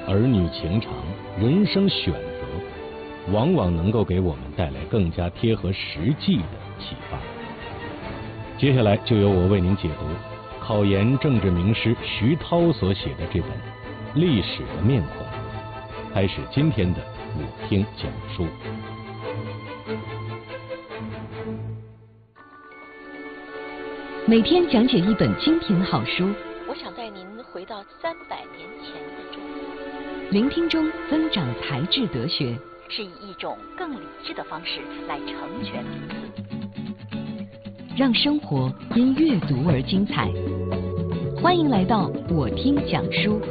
儿女情长、人生选择，往往能够给我们带来更加贴合实际的启发。接下来就由我为您解读考研政治名师徐涛所写的这本《历史的面孔》，开始今天的我听讲书。 每天讲解一本精品好书， 我想带您回到300年前的中国， 聆听中增长才智德学， 是以一种更理智的方式来成全彼此， 让生活因阅读而精彩。欢迎来到我听讲书。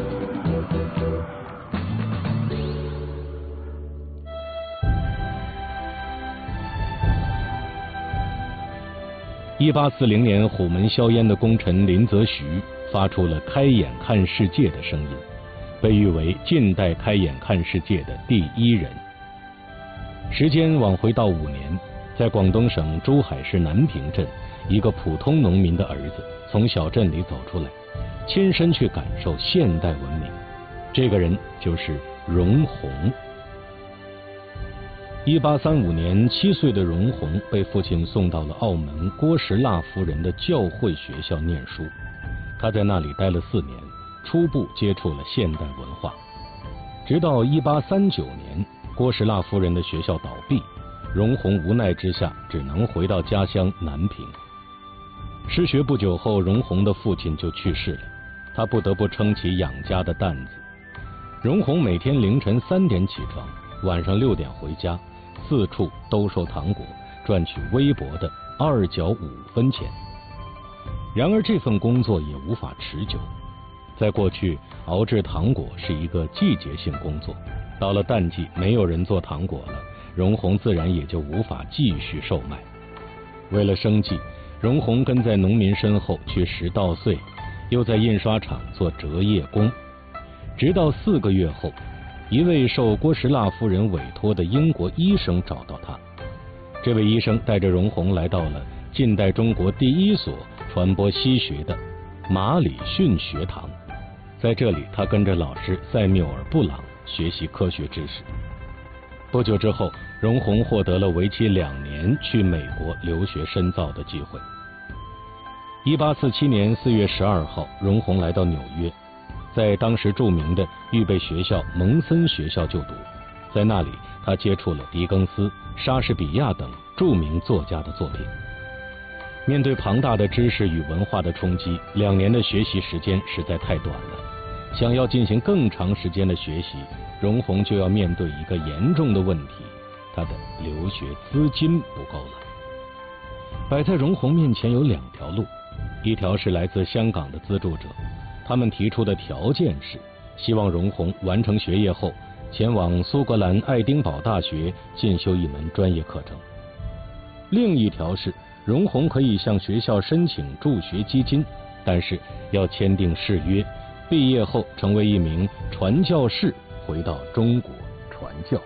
1840年，虎门销烟的功臣林则徐发出了开眼看世界的声音，被誉为近代开眼看世界的第一人。时间往回到5年，在广东省珠海市南平镇，一个普通农民的儿子从小镇里走出来，亲身去感受现代文明。这个人就是荣闳。1835年，7岁的荣闳被父亲送到了澳门郭实腊夫人的教会学校念书。他在那里待了4年，初步接触了现代文化。直到1839年，郭实腊夫人的学校倒闭，荣闳无奈之下只能回到家乡南平。失学不久后，荣闳的父亲就去世了，他不得不撑起养家的担子。荣闳每天凌晨3点起床，晚上6点回家，四处兜售糖果，赚取微薄的2角5分钱。然而这份工作也无法持久，在过去，熬制糖果是一个季节性工作，到了淡季没有人做糖果了，荣闳自然也就无法继续售卖。为了生计，荣闳跟在农民身后去拾稻穗，又在印刷厂做折页工。直到4个月后，一位受郭实腊夫人委托的英国医生找到他。这位医生带着荣闳来到了近代中国第一所传播西学的马里逊学堂。在这里，他跟着老师塞缪尔·布朗学习科学知识。不久之后，荣闳获得了为期2年去美国留学深造的机会。1847年4月12号，荣闳来到纽约，在当时著名的预备学校蒙森学校就读。在那里，他接触了狄更斯、莎士比亚等著名作家的作品。面对庞大的知识与文化的冲击，2年的学习时间实在太短了。想要进行更长时间的学习，荣闳就要面对一个严重的问题，他的留学资金不够了。摆在荣闳面前有2条路，一条是来自香港的资助者，他们提出的条件是希望荣闳完成学业后前往苏格兰爱丁堡大学进修一门专业课程。另一条是荣闳可以向学校申请助学基金，但是要签订誓约，毕业后成为一名传教士，回到中国传教。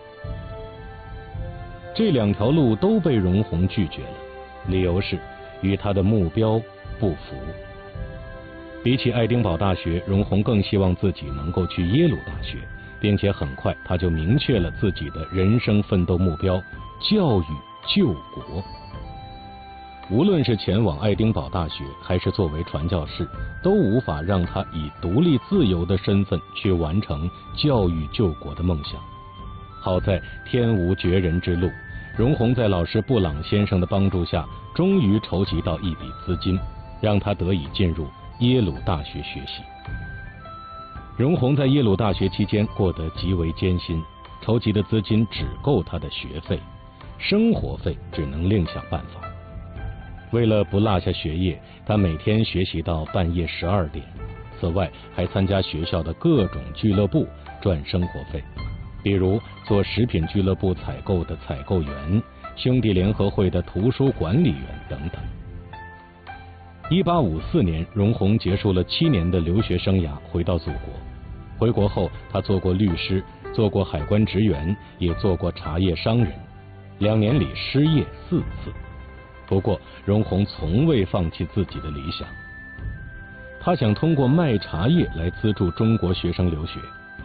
这2条路都被荣闳拒绝了，理由是与他的目标不符。比起爱丁堡大学，荣闳更希望自己能够去耶鲁大学，并且很快他就明确了自己的人生奋斗目标：教育救国。无论是前往爱丁堡大学，还是作为传教士，都无法让他以独立自由的身份去完成教育救国的梦想。好在天无绝人之路，荣闳在老师布朗先生的帮助下，终于筹集到一笔资金，让他得以进入耶鲁大学学习。荣闳在耶鲁大学期间过得极为艰辛，筹集的资金只够他的学费，生活费只能另想办法。为了不落下学业，他每天学习到半夜12点，此外还参加学校的各种俱乐部赚生活费，比如做食品俱乐部采购的采购员、兄弟联合会的图书管理员等等。1854年，荣闳结束了7年的留学生涯，回到祖国。回国后，他做过律师，做过海关职员，也做过茶叶商人。2年里失业4次。不过，荣闳从未放弃自己的理想。他想通过卖茶叶来资助中国学生留学，